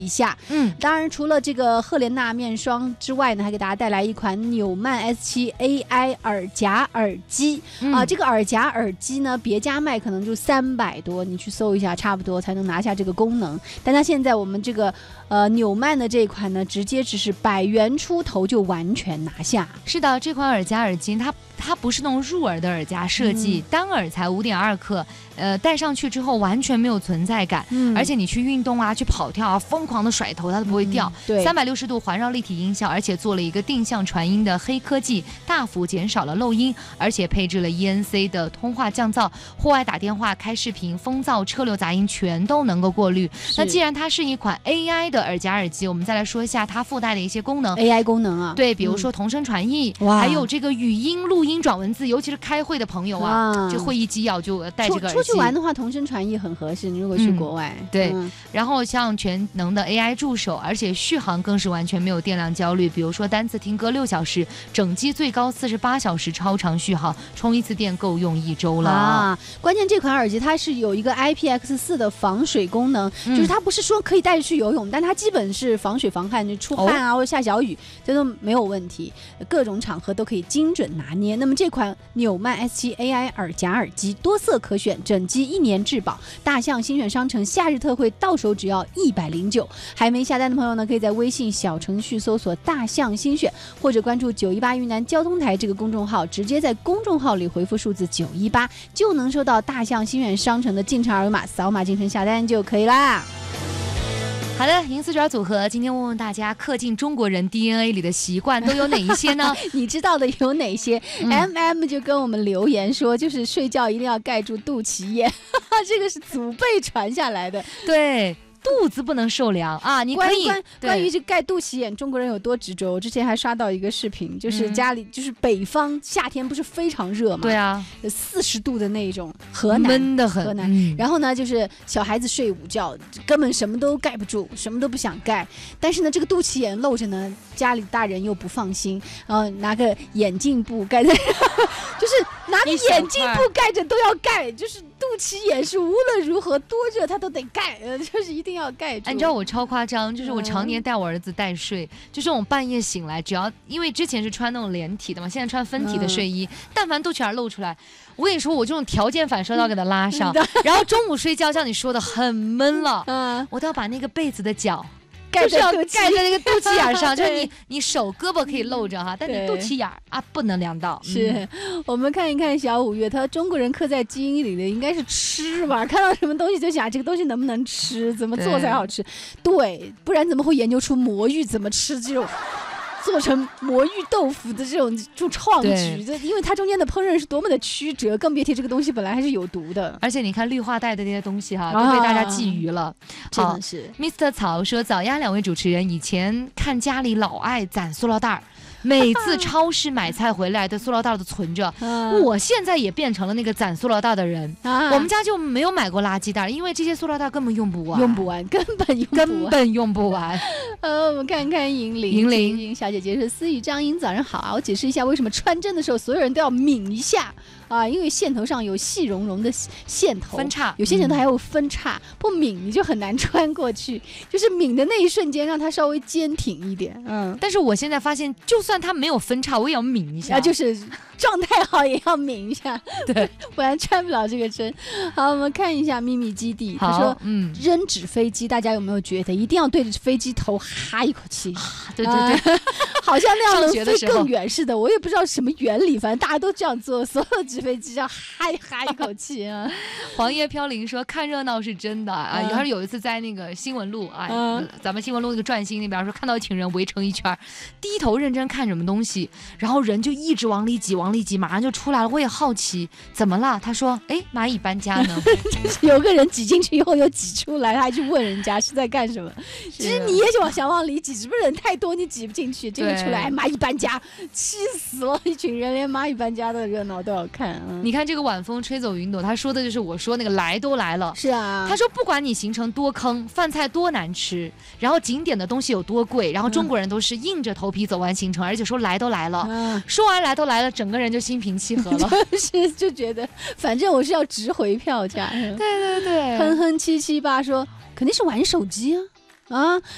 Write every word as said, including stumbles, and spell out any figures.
一下，嗯，当然除了这个赫莲娜面霜之外呢，还给大家带来一款纽曼 S 七 A I 耳夹耳机、嗯、啊，这个耳夹耳机呢，别家卖可能就三百多，你去搜一下，差不多才能拿下这个功能。但它现在我们这个呃纽曼的这一款呢，直接只是百元出头就完全拿下。 是的，这款耳夹耳机它它不是那种入耳的耳夹设计，嗯、单耳才五点二克，呃，戴上去之后完全没有存在感，嗯、而且你去运动啊，去跑跳啊，疯狂的甩头它都不会掉。嗯、对，三百六十度环绕立体音效，而且做了一个定向传音的黑科技，大幅减少了漏音，而且配置了 E N C 的通话降噪，户外打电话、开视频、风噪、车流杂音全都能够过滤。那既然它是一款 A I 的耳夹耳机，我们再来说一下它附带的一些功能。 A I 功能啊， 对，比如说同声传译，嗯、还有这个语音录音转文字，尤其是开会的朋友啊，这会议纪要就带这个耳机。 出去玩的话，同声传译很合适。你如果去国外， 嗯、对、嗯，然后像全能的 A I 助手，而且续航更是完全没有电量焦虑。比如说单次听歌六小时，整机最高四十八小时超长续航，充一次电够用一周了啊！关键这款耳机它是有一个 I P X 四 的防水功能，嗯、就是它不是说可以带着去游泳，但它基本是防水防汗，就出汗啊、哦、或者下小雨，这都没有问题，各种场合都可以精准拿捏。那么这款纽曼 S 七 A I 耳夹耳机多色可选，整机一年质保，大象新选商城夏日特惠到手只要一百零九。还没下单的朋友呢，可以在微信小程序搜索大象新选，或者关注九一八云南交通台这个公众号，直接在公众号里回复数字九一八，就能收到大象新选商城的进城二维码，扫码进城下单就可以啦。 好的，银四爪组合今天问问大家，刻进中国人 D N A 里的习惯都有哪一些呢？ 你知道的有哪些、嗯、？M M 就跟我们留言说，就是睡觉一定要盖住肚脐眼，这个是祖辈传下来的。 对。肚子不能受凉啊！你可以关关于这盖肚脐眼，中国人有多执着？我之前还刷到一个视频，就是家里、嗯、就是北方夏天不是非常热嘛？ 对啊， 四十度的那种，河南闷得很。 河南、嗯，然后呢，就是小孩子睡午觉，根本什么都盖不住，什么都不想盖。但是呢，这个肚脐眼露着呢，家里大人又不放心，然后拿个眼镜布盖在，就是拿个眼镜布盖着都要盖，就是肚脐眼是无论如何多热他都得盖，呃，就是一定要盖住。 哎，你知道我超夸张，就是我常年带我儿子带睡，嗯、就是我半夜醒来，只要因为之前是穿那种连体的嘛，现在穿分体的睡衣，嗯、但凡肚脐眼露出来，我跟你说，我这种条件反射都要给他拉上。嗯、然后中午睡觉，像你说的很闷了，嗯，我都要把那个被子的角。就是要盖在那个肚脐眼上，就是你你手胳膊可以露着哈，但你肚脐眼啊不能凉到。 是、嗯、我们看一看小五月，他中国人刻在基因里的应该是吃吧，看到什么东西就想这个东西能不能吃，怎么做才好吃， 对, 对，不然怎么会研究出魔芋怎么吃这种。做成魔芋豆腐的这种这种创举，因为它中间的烹饪是多么的曲折，更别提这个东西本来还是有毒的。 而且你看绿化带的这些东西哈、啊，都被大家觊觎了。 真的是。 Mister 曹说：“早呀，两位主持人，以前看家里老爱攒塑料袋。”每次超市买菜回来的塑料袋都存着、啊，我现在也变成了那个攒塑料袋的人、啊。我们家就没有买过垃圾袋，因为这些塑料袋根本用不完， 用不完，根本用不完， 根本用不完。 呃，我们看看银铃， 银铃， 银小姐姐说：“思雨、张英，早上好啊！我解释一下为什么穿针的时候所有人都要抿一下。”啊，因为线头上有细绒绒的线头分叉， 有些线头还有分叉，嗯、不抿你就很难穿过去。就是抿的那一瞬间，让它稍微坚挺一点。嗯， 但是我现在发现，就算它没有分叉，我也要抿一下。 啊，就是状态好也要抿一下， 对， 不然穿不了这个针。好，我们看一下秘密基地，他说，嗯，扔纸飞机，大家有没有觉得一定要对着飞机头哈一口气？ 对对对。 啊好像那样能飞更远似的，我也不知道什么原理，反正大家都这样做，所有纸飞机要哈一哈一口气啊。 黄叶飘零说看热闹是真的啊，还是有一次在那个新闻路啊、嗯，咱们新闻路那个转心那边说看到一群人围成一圈，低头认真看什么东西，然后人就一直往里挤往里挤，马上就出来了。我也好奇怎么了，他说哎蚂蚁搬家呢。 有个人挤进去以后又挤出来，他还去问人家是在干什么。其实你也想往里挤，只不过人太多你挤不进去，这个出来蚂蚁搬家，气死了！一群人连蚂蚁搬家的热闹都要看、嗯、 你看这个晚风吹走云朵，他说的就是我说那个来都来了。 是啊， 他说不管你行程多坑，饭菜多难吃，然后景点的东西有多贵，然后中国人都是硬着头皮走完行程、嗯、而且说来都来了、嗯、说完来都来了，整个人就心平气和了。 是就觉得反正我是要值回票价。 对对对， 哼哼七七八说肯定是玩手机啊啊！